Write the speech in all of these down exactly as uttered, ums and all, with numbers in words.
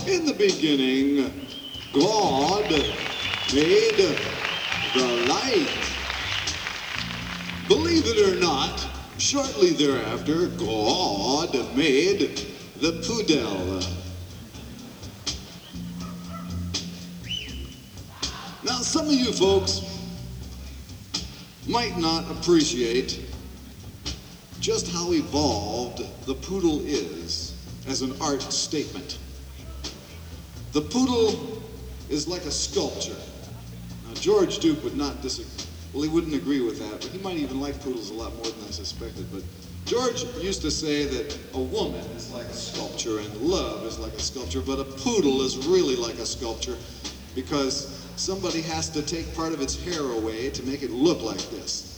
In the beginning, God made the light. Believe it or not, shortly thereafter, God made the poodle. Now, some of you folks might not appreciate just how evolved the poodle is as an art statement. The poodle is like a sculpture. Now, George Duke would not disagree. Well, he wouldn't agree with that, but he might even like poodles a lot more than I suspected. But George used to say that a woman is like a sculpture and love is like a sculpture, but a poodle is really like a sculpture because somebody has to take part of its hair away to make it look like this.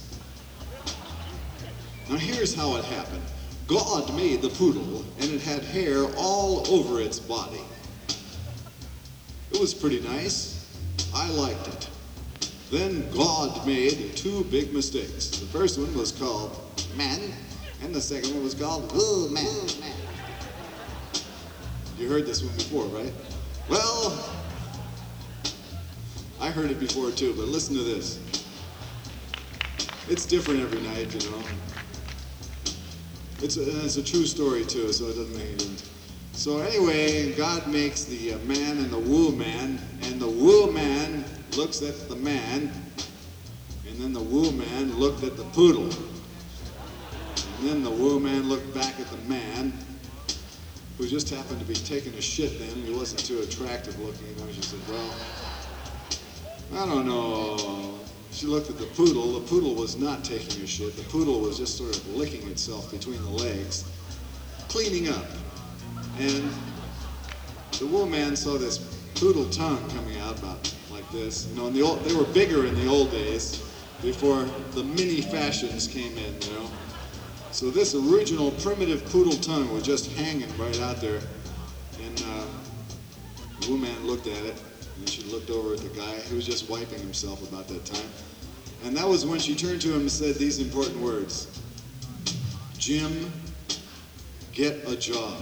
Now here's how it happened. God made the poodle and it had hair all over its body. It was pretty nice. I liked it. Then God made two big mistakes. The first one was called man, and the second one was called woo man. You heard this one before, right? Well, I heard it before too, but listen to this. It's different every night, you know. It's a, it's a true story too, so it doesn't make any difference. So anyway, God makes the uh, man and the woo man, and the woo man looks at the man, and then the woo man looked at the poodle. And then the woo man looked back at the man, who just happened to be taking a shit then, and he wasn't too attractive looking, you know. She said, well, I don't know. She looked at the poodle. The poodle was not taking a shit. The poodle was just sort of licking itself between the legs, cleaning up. And the woo man saw this poodle tongue coming out about like this. You know, in the old, they were bigger in the old days before the mini fashions came in, you know. So this original primitive poodle tongue was just hanging right out there. And uh, the woo man looked at it, and she looked over at the guy who was just wiping himself about that time. And that was when she turned to him and said these important words. Jim, get a job.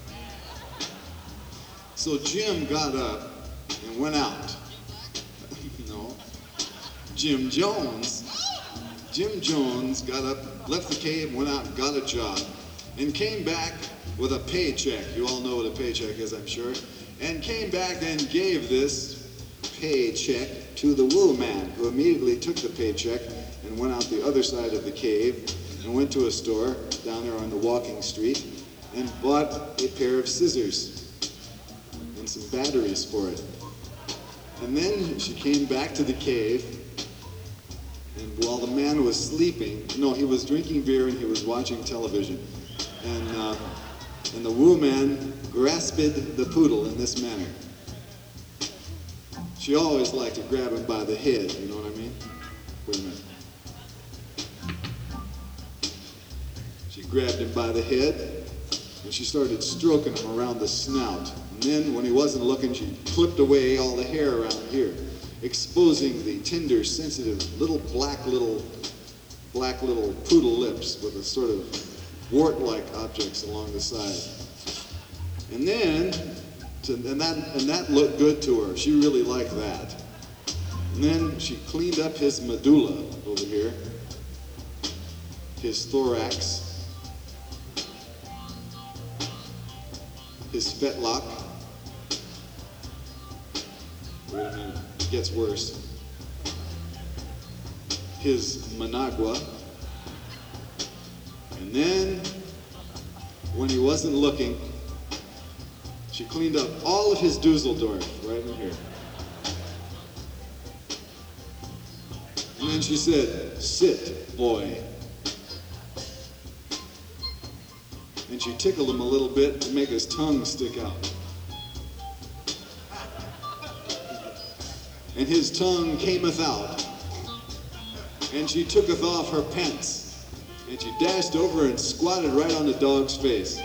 So Jim got up and went out. No, Jim Jones. Jim Jones got up, left the cave, went out and got a job, and came back with a paycheck. You all know what a paycheck is, I'm sure. And came back and gave this paycheck to the woo man, who immediately took the paycheck and went out the other side of the cave and went to a store down there on the walking street and bought a pair of scissors and some batteries for it. And then she came back to the cave, and while the man was sleeping, no, he was drinking beer and he was watching television, and uh, and the woo man grasped the poodle in this manner. She always liked to grab him by the head, you know what I mean? Wait a minute. She grabbed him by the head, and she started stroking him around the snout. And then, when he wasn't looking, she clipped away all the hair around here, exposing the tender, sensitive, little black little, black little poodle lips with a sort of wart-like objects along the side. And then, to, and that and that looked good to her. She really liked that. And then she cleaned up his medulla over here, his thorax, his fetlock. Wait a minute, it gets worse. His managua. And then, when he wasn't looking, she cleaned up all of his Dusseldorf right in here. And then she said, sit, boy. And she tickled him a little bit to make his tongue stick out. And his tongue cameth out. And she tooketh off her pants. And she dashed over and squatted right on the dog's face.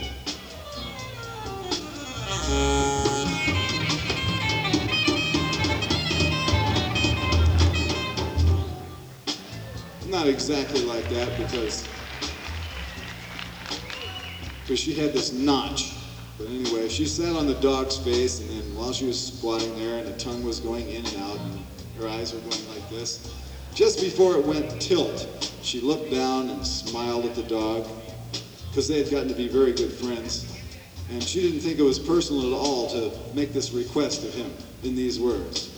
Not exactly like that, because because she had this notch But anyway, she sat on the dog's face, and then while she was squatting there, and the tongue was going in and out, and her eyes were going like this, just before it went tilt, she looked down and smiled at the dog, because they had gotten to be very good friends. And she didn't think it was personal at all to make this request of him in these words.